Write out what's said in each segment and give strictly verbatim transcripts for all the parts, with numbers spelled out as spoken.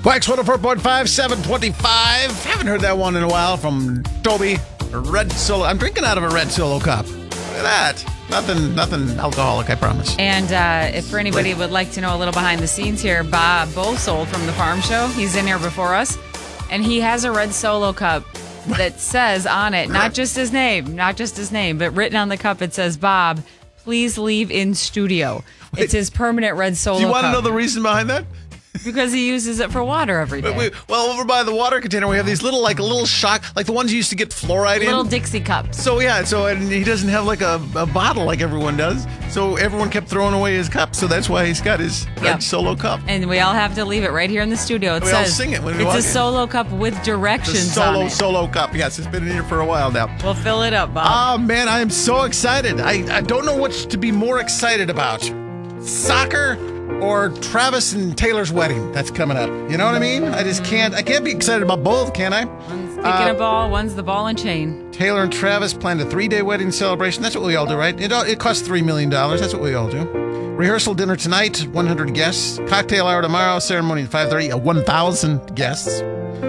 Wax one oh four point five, seven twenty-five. Haven't heard that one in a while from Toby. A red solo. I'm drinking out of a red solo cup. Look at that. Nothing nothing alcoholic, I promise. And uh, if for anybody who would like to know a little behind the scenes here, Bob Bosold from The Farm Show, he's in here before us, and he has a red solo cup that says on it, not just his name, not just his name, but written on the cup it says, Bob, please leave in studio. Wait, it's his permanent red solo cup. Do you want to know the reason behind that? Because he uses it for water every day. We, well, over by the water container, we have these little, like, little shock, like the ones you used to get fluoride in. Little Dixie cups. So, yeah, so and he doesn't have, like, a, a bottle like everyone does. So everyone kept throwing away his cup. So that's why he's got his red Yep. solo cup. And we all have to leave it right here in the studio. It We says all sing it when we it's walk a in. solo cup with The directions solo, on it. solo cup. Yes, it's been in here for a while now. We'll fill it up, Bob. Oh, man, I am so excited. I, I don't know what to be more excited about. Soccer or Travis and Taylor's wedding that's coming up. You know what I mean? I just can't, I can't be excited about both, can I? One's kicking Uh, a ball, one's the ball and chain. Taylor and Travis planned a three-day wedding celebration. That's what we all do, right? It, all- it costs three million dollars. That's what we all do. Rehearsal dinner tonight, one hundred guests. Cocktail hour tomorrow, ceremony at five thirty, uh, one thousand guests.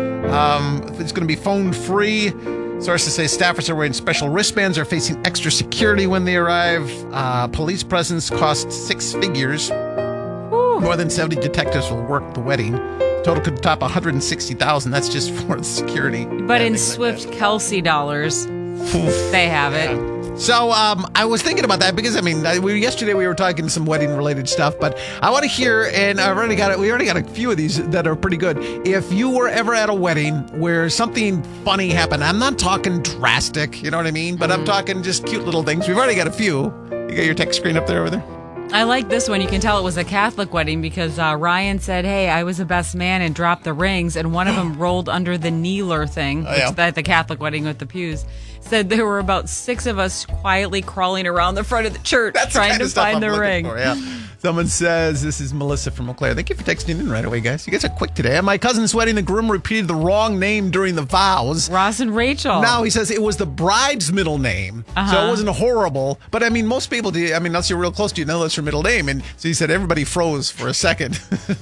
Um, it's going to be phone-free. Sources say staffers are wearing special wristbands, are facing extra security when they arrive. Uh, police presence costs six figures. More than seventy detectives will work the wedding. Total could top one hundred sixty thousand dollars. That's just for the security. But and in things like Swift Kelsey dollars, they have it. that. So um, I was thinking about that because I mean, I, we, yesterday we were talking some wedding-related stuff, but I want to hear, and I've already got it. We already got a few of these that are pretty good. If you were ever at a wedding where something funny happened, I'm not talking drastic, you know what I mean? But I'm talking just cute little things. We've already got a few. You got your text screen up there over there? I like this one. You can tell it was a Catholic wedding because uh, Ryan said, hey, I was a best man and dropped the rings, and one of them rolled under the kneeler thing, Oh, yeah. which at the Catholic wedding with the pews. Said there were about six of us quietly crawling around the front of the church That's the trying kind to of stuff find I'm the looking ring. for, yeah. Someone says, this is Melissa from Eau Claire. Thank you for texting in right away, guys. You guys are quick today. At my cousin's wedding, the groom repeated the wrong name during the vows. Ross and Rachel. Now he says it was the bride's middle name, so Uh-huh. it wasn't horrible. But I mean, most people do. I mean, unless you're real close to you, know that's your middle name. And so he said everybody froze for a second.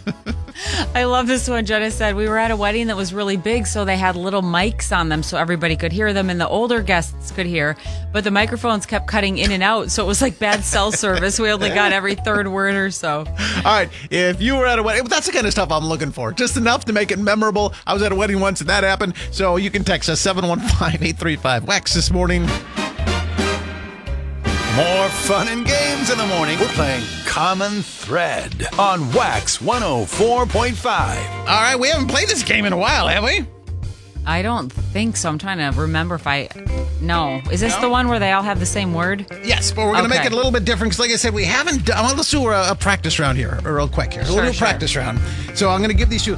I love this one. Jenna said, we were at a wedding that was really big, so they had little mics on them so everybody could hear them and the older guests could hear. But the microphones kept cutting in and out, so it was like bad cell service. We only got every third word or so. All right, if you were at a wedding, that's the kind of stuff I'm looking for. Just enough to make it memorable. I was at a wedding once and that happened. So you can text us seven one five, eight three five, W A X this morning. More fun and games in the morning. We're playing Common Thread on Wax one oh four point five. All right, we haven't played this game in a while, have we? I don't think so. I'm trying to remember if I... No. Is this No? the one where they all have the same word? Yes, but we're going to make Okay. it a little bit different because, like I said, we haven't done... Well, let's do a, a practice round here, real quick here. Sure, we'll do a sure. practice round. So I'm going to give these to you.